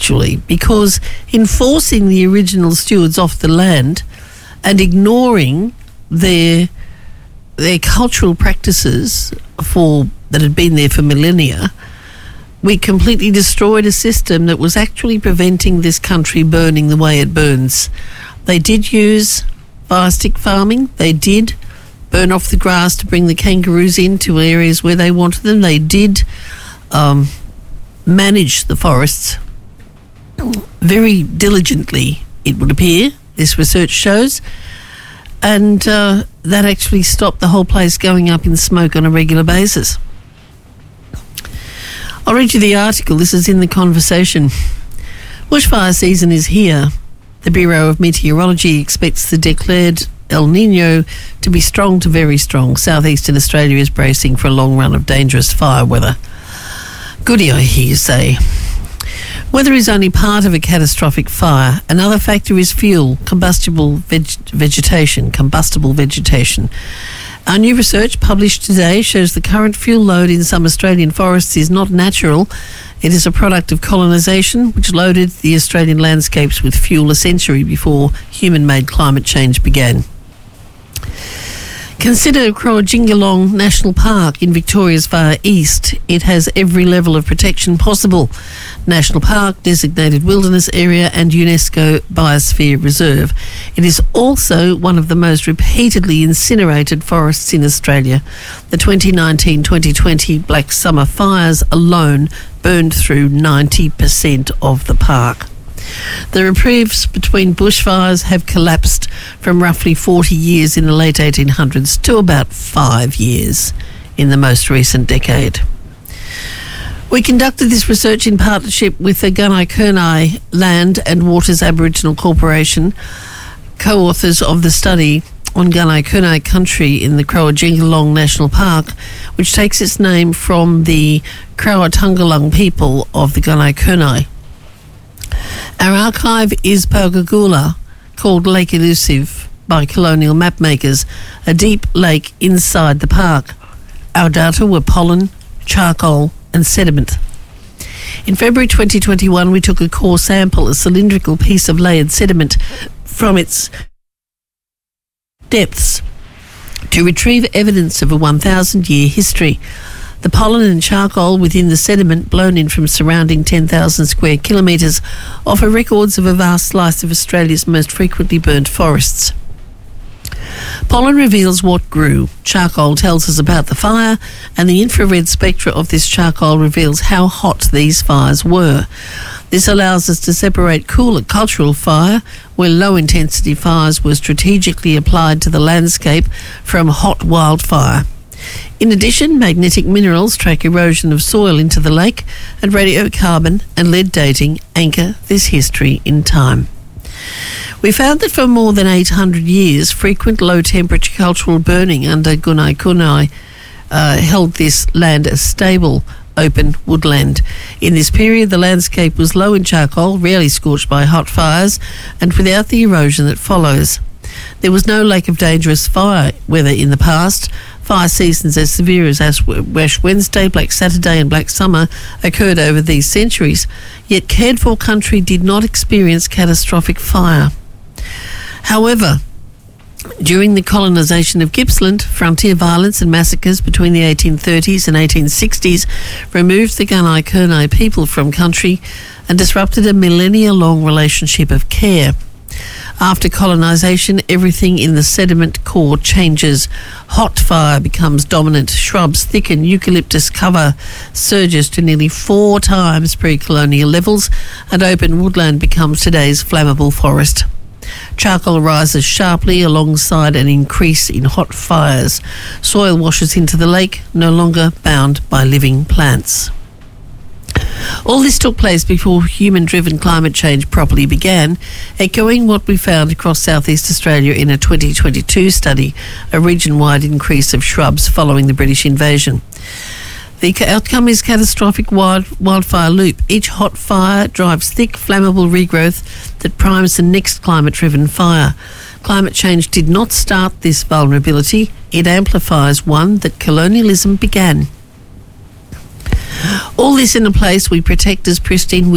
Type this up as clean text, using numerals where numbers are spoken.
actually, because in forcing the original stewards off the land and ignoring their cultural practices that had been there for millennia, we completely destroyed a system that was actually preventing this country burning the way it burns. They did use fire stick farming. They did burn off the grass to bring the kangaroos into areas where they wanted them. They did manage the forests very diligently, it would appear, this research shows. And that actually stopped the whole place going up in smoke on a regular basis. I'll read you the article. This is in The Conversation. Bushfire season is here. The Bureau of Meteorology expects the declared El Nino to be strong to very strong. Southeastern Australia is bracing for a long run of dangerous fire weather. Goody, I hear you say. Weather is only part of a catastrophic fire. Another factor is fuel, combustible vegetation. Our new research published today shows the current fuel load in some Australian forests is not natural. It is a product of colonisation, which loaded the Australian landscapes with fuel a century before human-made climate change began. Consider Croajingolong National Park in Victoria's far east. It has every level of protection possible. National Park, designated wilderness area and UNESCO Biosphere Reserve. It is also one of the most repeatedly incinerated forests in Australia. The 2019-2020 Black Summer fires alone burned through 90% of the park. The reprieves between bushfires have collapsed from roughly 40 years in the late 1800s to about 5 years in the most recent decade. We conducted this research in partnership with the Gunai Kurnai Land and Waters Aboriginal Corporation, co-authors of the study on Gunai Kurnai country in the Croajingolong National Park, which takes its name from the Croatungolung people of the Gunai Kurnai. Our archive is Palgagula, called Lake Elusive by colonial mapmakers, a deep lake inside the park. Our data were pollen, charcoal and sediment. In February 2021, we took a core sample, a cylindrical piece of layered sediment, from its depths to retrieve evidence of a 1,000-year history. The pollen and charcoal within the sediment, blown in from surrounding 10,000 square kilometres, offer records of a vast slice of Australia's most frequently burnt forests. Pollen reveals what grew. Charcoal tells us about the fire, and the infrared spectra of this charcoal reveals how hot these fires were. This allows us to separate cooler cultural fire, where low-intensity fires were strategically applied to the landscape, from hot wildfire. In addition, magnetic minerals track erosion of soil into the lake, and radiocarbon and lead dating anchor this history in time. We found that for more than 800 years, frequent low-temperature cultural burning under Gunai Kurnai held this land as stable, open woodland. In this period, the landscape was low in charcoal, rarely scorched by hot fires, and without the erosion that follows. There was no lack of dangerous fire weather in the past. Fire seasons as severe as Ash Wednesday, Black Saturday and Black Summer occurred over these centuries, yet cared-for country did not experience catastrophic fire. However, during the colonisation of Gippsland, frontier violence and massacres between the 1830s and 1860s removed the Gunai Kurnai people from country and disrupted a millennia-long relationship of care. After colonisation, everything in the sediment core changes. Hot fire becomes dominant. Shrubs thicken. Eucalyptus cover surges to nearly 4 times pre-colonial levels, and open woodland becomes today's flammable forest. Charcoal rises sharply alongside an increase in hot fires. Soil washes into the lake, no longer bound by living plants. All this took place before human-driven climate change properly began, echoing what we found across Southeast Australia in a 2022 study, a region-wide increase of shrubs following the British invasion. The outcome is catastrophic wildfire loop. Each hot fire drives thick, flammable regrowth that primes the next climate-driven fire. Climate change did not start this vulnerability. It amplifies one that colonialism began. All this in a place we protect as pristine